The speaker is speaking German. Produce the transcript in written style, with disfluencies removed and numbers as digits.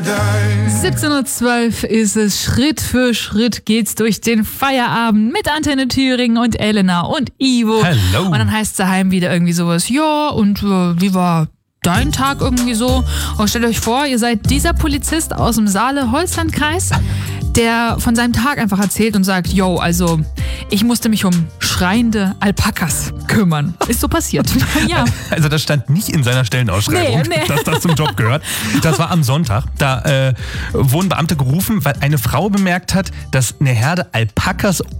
17:12 ist es. Schritt für Schritt geht's durch den Feierabend mit Antenne Thüringen und Elena und Ivo. Hello. Und dann heißt es daheim wieder irgendwie sowas, ja, und wie war dein Tag irgendwie so? Und stellt euch vor, ihr seid dieser Polizist aus dem Saale-Holzlandkreis, der von seinem Tag einfach erzählt und sagt, yo, also ich musste mich um schreiende Alpakas kümmern. Ist so passiert. Ja. Also das stand nicht in seiner Stellenausschreibung, Nee. dass das zum Job gehört. Das war am Sonntag. Da wurden Beamte gerufen, weil eine Frau bemerkt hat, dass eine Herde Alpakas